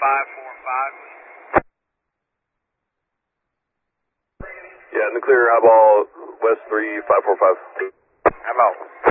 545. Yeah, in the clear, highball, West 3545. How about?